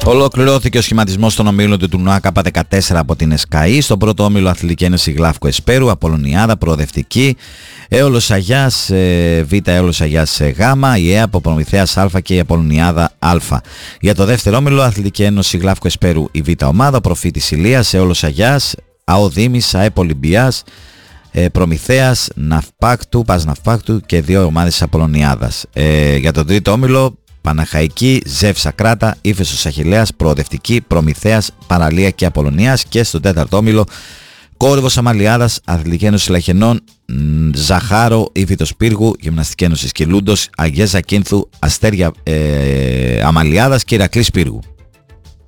Ολοκληρώθηκε ο σχηματισμός των ομίλων του τουρνουά K14 από την ΕΣΚΑΗ. Στον πρώτο όμιλο Αθλητική Ένωση Γλαύκο Εσπέρου, Απολωνιάδα, Προοδευτική, Έολος Αγιάς Β, Έολος Αγιάς Γ, η ΕΑ από Προμηθέας Α και η Απολωνιάδα Α. Για το δεύτερο όμιλο Αθλητική Ένωση Γλαύκο Εσπέρου, η Β ομάδα, Προφήτης Ηλίας, Έολος Αγιάς, ΑΟ Δήμης, ΑΕΠ Ολυμπιάς, Προμηθέας, Ναυπάκτου, Πας Ναυπάκτου και δύο ομάδες της Απολωνιάδας. Για τον τρίτο όμιλο Παναχαϊκή, Ζεύσα Κράτα, Ήφαιστος Αχιλλέας, Προοδευτική, Προμηθέας, Παραλία και Απολωνίας. Και στον τέταρτο όμιλο Κόρυβος Αμαλιάδας, Αθλητική Ένωση Λαχενών, Ζαχάρο, Ήφαιτος Πύργου, Γυμναστική Ένωση Σκυλούντος, Αγία Ζακίνθου, Αστέρια Αμαλιάδας και Ηρακλής Πύργου.